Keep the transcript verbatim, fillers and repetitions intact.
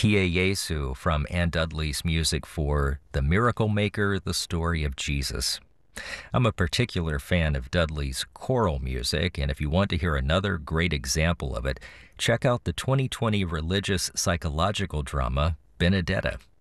Kyrie Jesu from Ann Dudley's music for The Miracle Maker, The Story of Jesus. I'm a particular fan of Dudley's choral music, and if you want to hear another great example of it, check out the twenty twenty religious psychological drama, Benedetta.